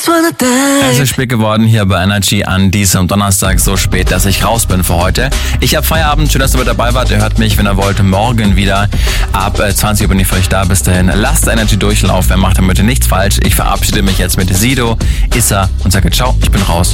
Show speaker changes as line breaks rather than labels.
Es ist spät geworden hier bei Energy an diesem Donnerstag, so spät, dass ich raus bin für heute. Ich habe Feierabend, schön, dass ihr mit dabei wart. Ihr hört mich, wenn ihr wollt, morgen wieder. Ab 20 Uhr bin ich für euch da. Bis dahin, lasst Energy durchlaufen. Wer macht damit nichts falsch? Ich verabschiede mich jetzt mit Sido, Issa und sage ciao, ich bin raus.